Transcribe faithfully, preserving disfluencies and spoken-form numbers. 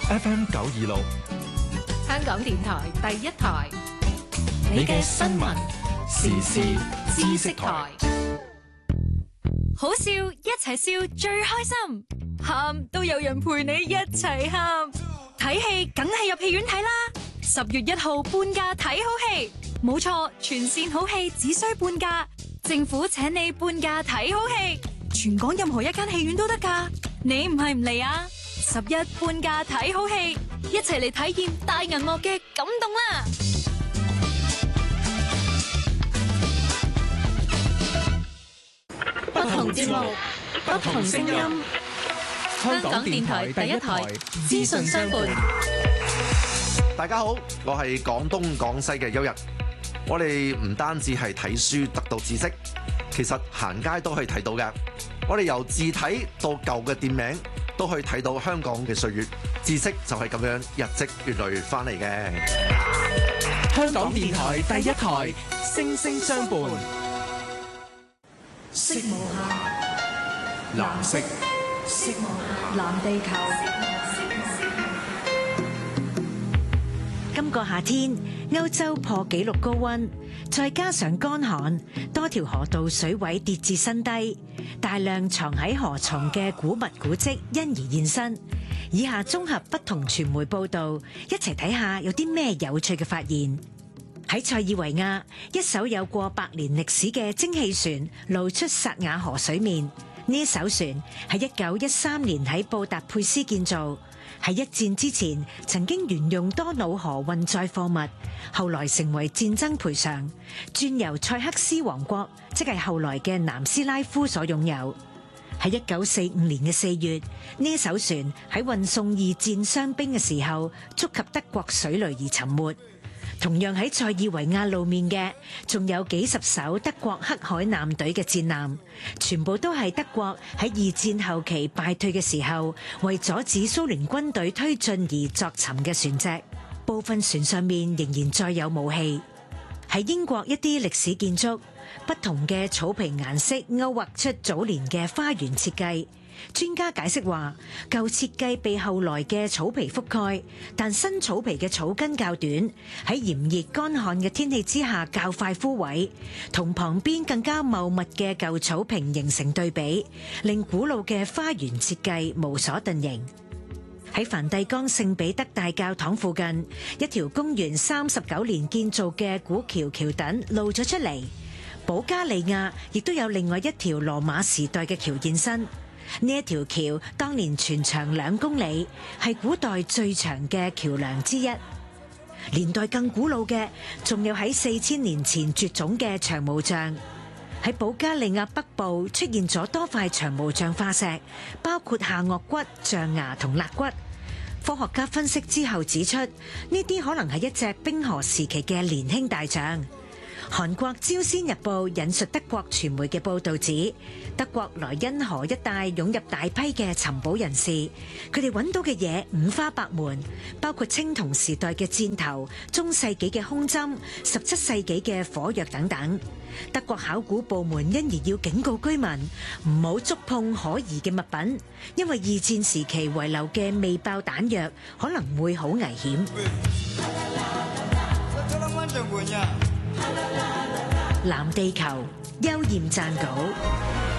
F M 九二六， 香港電台第一台， 你嘅新聞時事知識台。 好笑，一齊笑最開心，喊都有人陪你一齊喊。睇戲梗係入戲院睇啦！十月一號半價睇好戲，冇錯，全線好戲只需半價，政府請你半價睇好戲，全港任何一間戲院都得㗎。你唔係唔嚟啊？十一半價睇好戲，一齊嚟體驗大銀幕嘅感動啦！ 不同節目，不同聲音。 香港電台第一台， 資訊相伴。 大家好，我係廣東廣西嘅邱日。我哋唔單止係睇書得到知識，其實行街都可以睇到嘅。我哋由字體到舊嘅店名，都可以睇到香港嘅歲月。知識就係咁樣日積月累翻嚟嘅。 香港電台第一台，聲聲相伴。 色無限， 藍色， 色無限，藍地球。 今個夏天，歐洲破紀錄高溫，再加上乾旱，多條河道水位跌至新低，大量藏喺河床嘅古物古蹟因而現身。以下綜合不同傳媒報道，一齊睇下有啲咩有趣嘅發現。喺塞爾維亞，一艘有過百年歷史嘅蒸汽船露出薩瓦河水面。呢艘船喺一九一三年喺布達佩斯建造，喺一戰之前曾經沿用多瑙河運載貨物，後來成為戰爭賠償，轉由塞克斯王國，即係後來嘅南斯拉夫所擁有。喺一九四五年嘅四月，呢艘船喺運送二戰傷兵嘅時候，觸及德國水雷而沉沒。同樣喺塞爾維亞露面嘅，仲有幾十艘德國黑海艦隊嘅戰艦，全部都係德國喺二戰後期敗退嘅時候，為阻止蘇聯軍隊推進而作沉嘅船隻。部分船上面仍然載有武器。喺英國一啲歷史建築，不同嘅草皮顏色勾畫出早年嘅花園設計。專家解釋話，舊設計被後來嘅草皮覆蓋，但新草皮嘅草根較短，喺炎熱乾旱嘅天氣之下較快枯萎，同旁邊更加茂密嘅舊草坪形成對比，令古老嘅花園設計無所遁形。喺梵蒂岡聖彼得大教堂附近，一條公元三十九年建造嘅古橋橋墩露咗出嚟。保加利亞亦都有另外一條羅馬時代嘅橋現身。呢一條橋當年全長兩公里，係古代最長嘅橋樑之一。年代更古老嘅，仲有喺四千年前絕種嘅長毛象。喺保加利亞北部出現咗多塊長毛象化石，包括下顎骨、象牙同肋骨。科學家分析之後指出，呢啲可能係一隻冰河時期嘅年輕大象。韓國《朝鮮日報》引述德國傳媒嘅報導指，德國萊茵河一帶湧入大批嘅尋寶人士，佢哋揾到嘅嘢五花八門，包括青銅時代嘅箭頭、中世紀嘅胸針、十七世紀嘅火藥等等。德國考古部門因而要警告居民唔好觸碰可疑嘅物品，因為二戰時期遺留嘅未爆彈藥可能會好危險。藍地球，邱焱撰稿。